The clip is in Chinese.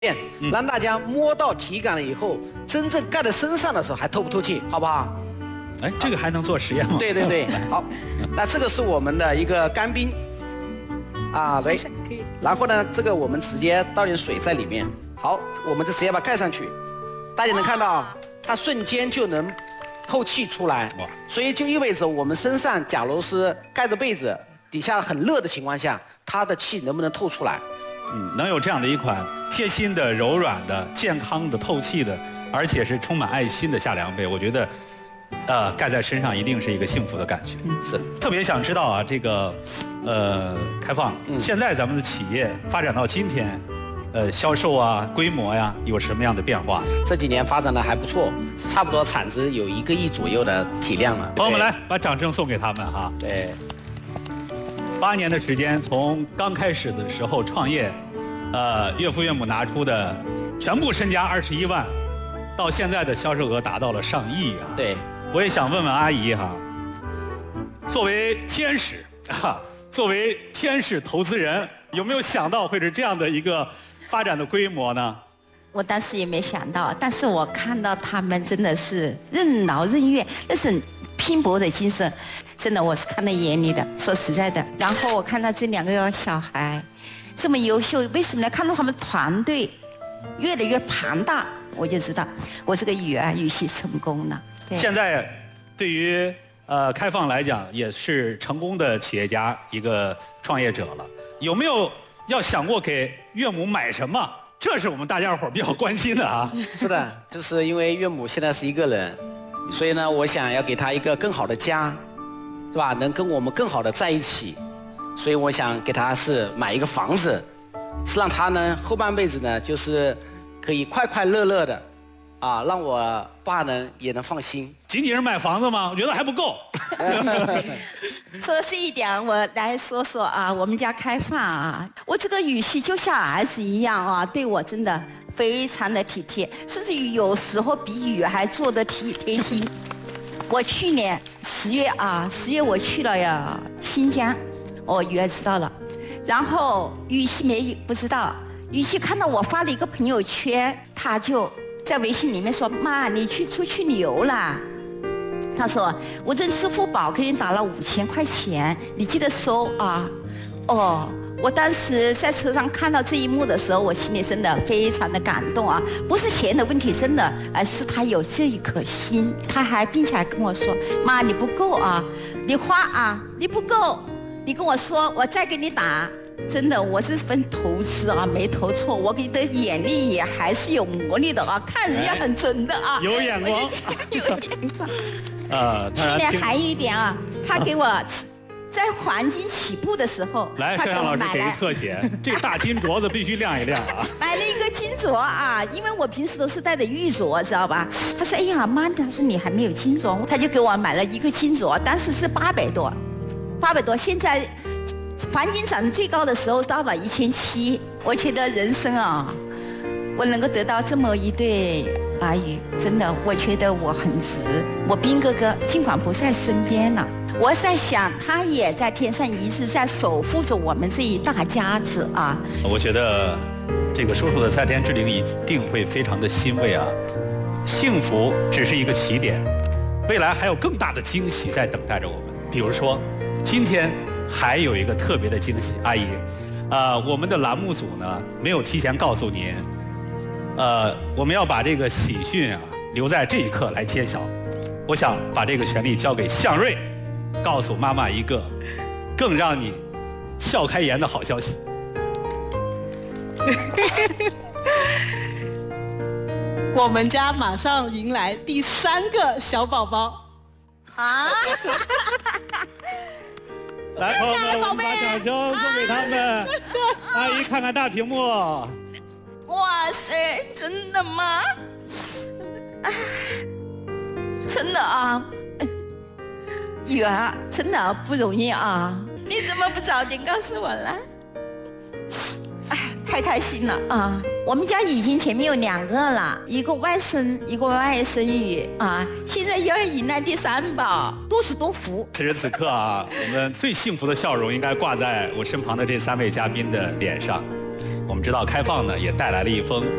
让大家摸到体感了以后，真正盖在身上的时候还透不透气，好不好？ 哎，这个还能做实验吗？ 对对对，好，那这个是我们的一个干冰，啊，对，然后呢，这个我们直接倒点水在里面，好，我们就直接把它盖上去，大家能看到，它瞬间就能透气出来，所以就意味着我们身上假如是盖着被子，底下很热的情况下，它的气能不能透出来？ 能有这样的一款贴心的、柔软的、健康的、透气的，而且是充满爱心的夏凉被，我觉得，盖在身上一定是一个幸福的感觉。 是， 特别想知道啊，这个，开放，现在咱们的企业发展到今天，销售啊、规模呀，有什么样的变化？ 这几年发展的还不错，差不多产值有1个亿左右的体量了。 朋友们来，把掌声送给他们哈。 对。 8年的时间，从刚开始的时候创业，岳父岳母拿出的全部身家21万，到现在的销售额达到了上亿啊！ 对， 我也想问问阿姨哈，作为天使啊，作为天使投资人，有没有想到会是这样的一个发展的规模呢？ 我当时也没想到，但是我看到他们真的是任劳任怨，那是拼搏的精神，真的我是看在眼里的。说实在的，然后我看到这2个小孩这么优秀，为什么呢？看到他们团队越来越庞大，我就知道我这个语系成功了。 现在对于开放来讲，也是成功的企业家一个创业者了。有没有要想过给岳母买什么？这是我们大家伙比较关心的啊。 是的，就是因为岳母现在是一个人，所以呢，我想要给她一个更好的家，是吧？能跟我们更好的在一起，所以我想给她是买一个房子，是让她呢后半辈子呢就是可以快快乐乐的，啊，让我爸呢也能放心。 仅仅是买房子吗？我觉得还不够。 说的是一点，我来说说啊，我们家开放啊，我这个语系就像儿子一样啊，对我真的非常的体贴，甚至于有时候比雨还做得贴心。我去年10月我去了呀新疆，我女儿知道了，然后雨系不知道，雨系看到我发了一个朋友圈，他就在微信里面说：“妈，你出去旅游啦？”他说：“我这支付宝给你打了5000块钱，你记得收啊。”哦，我当时在车上看到这一幕的时候，我心里真的非常的感动啊！不是钱的问题，真的，而是他有这一颗心。他还并且还跟我说：“妈，你不够啊，你花啊，你不够，你跟我说，我再给你打。”真的，我这份投资啊没投错，我给的眼力也还是有魔力的啊，看人家很准的啊， 有眼光， 有眼光。去年还有一点啊，他给我在黄金起步的时候， 来，摄像老师给个特写，这大金镯子必须亮一亮啊！ 买了一个金镯啊，因为我平时都是戴的玉镯，知道吧？他说：“哎呀妈，他说你还没有金镯，他就给我买了一个金镯，当时是800多，现在。”黄金涨得最高的时候到了1700，我觉得人生啊，我能够得到这么一对儿女，真的，我觉得我很值。我兵哥哥尽管不在身边了，我在想他也在天上一直在守护着我们这一大家子啊。 我觉得这个叔叔的在天之灵一定会非常的欣慰啊。幸福只是一个起点，未来还有更大的惊喜在等待着我们。比如说，今天。还有一个特别的惊喜，阿姨，我们的栏目组呢没有提前告诉您，我们要把这个喜讯啊留在这一刻来揭晓。我想把这个权利交给向瑞，告诉妈妈一个更让你笑开颜的好消息。 我们家马上迎来第3个小宝宝啊！ 来，朋友们，我们把掌声送给他们。阿姨，看看大屏幕。 哇塞，真的吗？真的啊，女儿，真的不容易啊！你怎么不早点告诉我呢？哎，太开心了啊！我们家已经前面有2个了，一个外甥，一个外甥女啊，现在又要迎来第3宝，多是多福。 此时此刻啊，我们最幸福的笑容应该挂在我身旁的这3位嘉宾的脸上。 我们知道开放呢也带来了一封